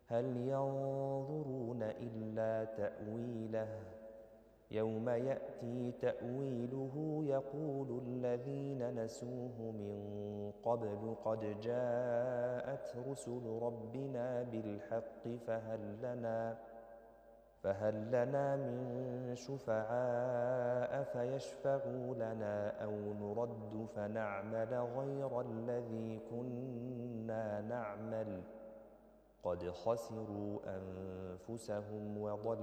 هل ينظرون إلا تأويله يوم يأتي تأويله يقول الذين نسوه من قبل قد جاءت رسل ربنا بالحق فهل لنا من شفعاء فيشفعوا لنا أو نرد فنعمل غير الذي كنا نعمل قد خسروا أنفسهم وضل